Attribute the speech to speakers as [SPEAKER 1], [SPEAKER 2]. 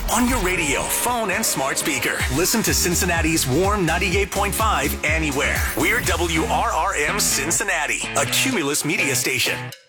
[SPEAKER 1] on your radio, phone, and smart speaker. Listen to Cincinnati's Warm 98.5 anywhere. We're WRRM Cincinnati, a Cumulus media station.